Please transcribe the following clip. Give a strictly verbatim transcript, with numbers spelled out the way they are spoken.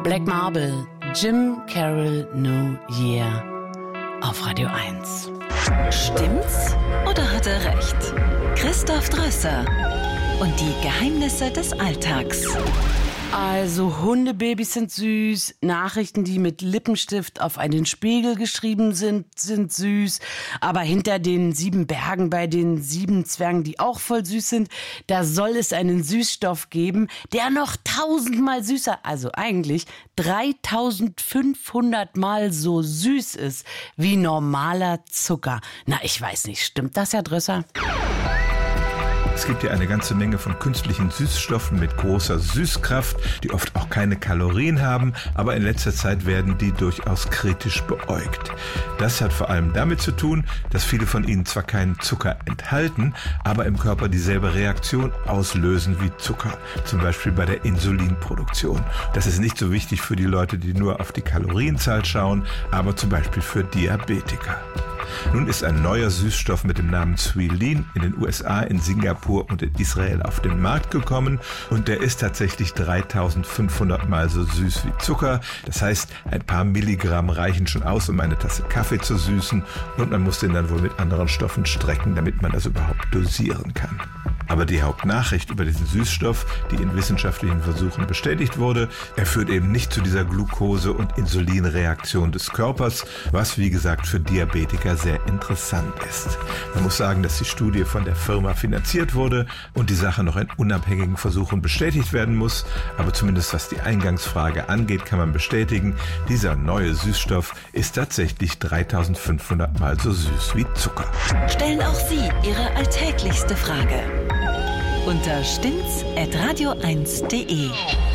Black Marble, Jim Carroll, New Year auf Radio eins. Stimmt's oder hat er recht? Christoph Drösser und die Geheimnisse des Alltags. Also Hundebabys sind süß, Nachrichten, die mit Lippenstift auf einen Spiegel geschrieben sind, sind süß. Aber hinter den sieben Bergen bei den sieben Zwergen, die auch voll süß sind, da soll es einen Süßstoff geben, der noch tausendmal süßer, also eigentlich dreitausendfünfhundert Mal so süß ist wie normaler Zucker. Na, ich weiß nicht, stimmt das, Herr Drösser? Es gibt ja eine ganze Menge von künstlichen Süßstoffen mit großer Süßkraft, die oft auch keine Kalorien haben, aber in letzter Zeit werden die durchaus kritisch beäugt. Das hat vor allem damit zu tun, dass viele von ihnen zwar keinen Zucker enthalten, aber im Körper dieselbe Reaktion auslösen wie Zucker, zum Beispiel bei der Insulinproduktion. Das ist nicht so wichtig für die Leute, die nur auf die Kalorienzahl schauen, aber zum Beispiel für Diabetiker. Nun ist ein neuer Süßstoff mit dem Namen Sweelin in den U S A, in Singapur und in Israel auf den Markt gekommen und der ist tatsächlich dreitausendfünfhundert Mal so süß wie Zucker. Das heißt, ein paar Milligramm reichen schon aus, um eine Tasse Kaffee zu süßen und man muss den dann wohl mit anderen Stoffen strecken, damit man das überhaupt dosieren kann. Aber die Hauptnachricht über diesen Süßstoff, die in wissenschaftlichen Versuchen bestätigt wurde, er führt eben nicht zu dieser Glucose- und Insulinreaktion des Körpers, was wie gesagt für Diabetiker sehr interessant ist. Man muss sagen, dass die Studie von der Firma finanziert wurde und die Sache noch in unabhängigen Versuchen bestätigt werden muss. Aber zumindest was die Eingangsfrage angeht, kann man bestätigen, dieser neue Süßstoff ist tatsächlich dreitausendfünfhundert Mal so süß wie Zucker. Stellen auch Sie Ihre alltäglichste Frage unter stimmt's at radio eins punkt de.